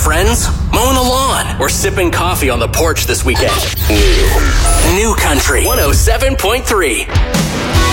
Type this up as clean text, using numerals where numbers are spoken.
friends, mowing the lawn, or sipping coffee on the porch this weekend. New Country 107.3.